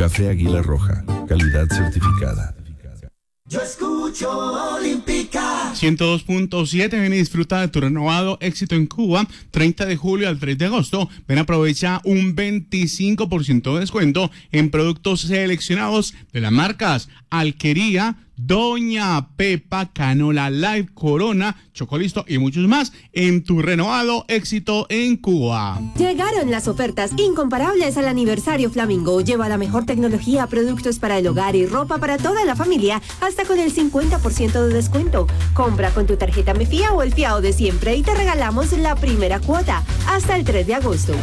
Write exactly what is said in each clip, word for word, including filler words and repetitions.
Café Águila Roja, calidad certificada. Yo escucho Olímpica. ciento dos punto siete, ven y disfruta de tu renovado éxito en Cuba, treinta de julio al tres de agosto. Ven, aprovecha un veinticinco por ciento de descuento en productos seleccionados de las marcas Alquería, Doña Pepa, Canola Live, Corona, Chocolisto y muchos más en tu renovado éxito en Cuba. Llegaron las ofertas incomparables al aniversario Flamingo. Lleva la mejor tecnología, productos para el hogar y ropa para toda la familia, hasta con el cincuenta por ciento de descuento. Compra con tu tarjeta Me Fía o el fiado de siempre y te regalamos la primera cuota hasta el tres de agosto.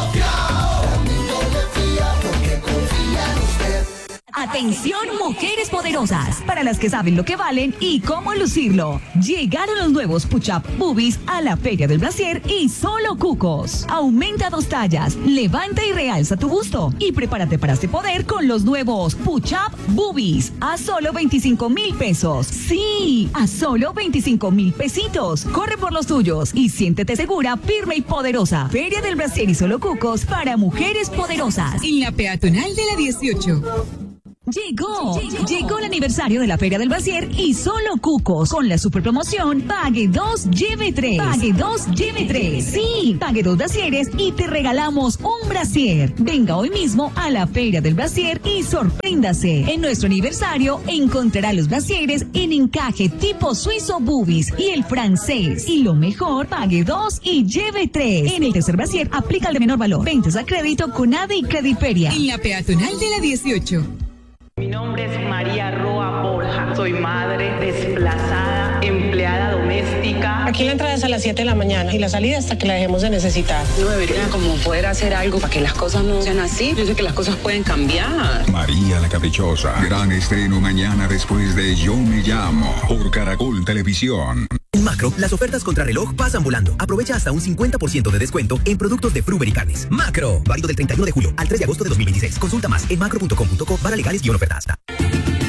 Atención, mujeres poderosas, para las que saben lo que valen y cómo lucirlo. Llegaron los nuevos Push-Up Boobies a la Feria del Brasier y solo cucos. Aumenta dos tallas, levanta y realza tu busto y prepárate para este poder con los nuevos Push-Up Boobies a solo veinticinco mil pesos. Sí, a solo veinticinco mil pesitos. Corre por los tuyos y siéntete segura, firme y poderosa. Feria del Brasier y solo cucos para mujeres poderosas. En la peatonal de la dieciocho. Llegó, llegó, llegó el aniversario de la Feria del Brasier y solo cucos con la super promoción Pague dos, lleve tres. Pague dos, lleve tres. Sí, pague dos brasieres y te regalamos un brasier. Venga hoy mismo a la Feria del Brasier y sorpréndase. En nuestro aniversario encontrará los brasieres en encaje tipo suizo boobies y el francés. Y lo mejor, pague dos y lleve tres. En el tercer brasier aplica el de menor valor. Ventas a crédito con A D E y Crediperia. En la peatonal de la dieciocho. Mi nombre es María Roa Borja. Soy madre, desplazada, empleada doméstica. Aquí la entrada es a las siete de la mañana y la salida hasta que la dejemos de necesitar. No debería como poder hacer algo para que las cosas no sean así. Yo sé que las cosas pueden cambiar. María la Caprichosa. Gran estreno mañana después de Yo Me Llamo por Caracol Televisión. En Macro, las ofertas contra reloj pasan volando. Aprovecha hasta un cincuenta por ciento de descuento en productos de Fruver y carnes. Macro, válido del treinta y uno de julio al tres de agosto de dos mil veintiséis. Consulta más en macro punto com punto co barra legales guión ofertas.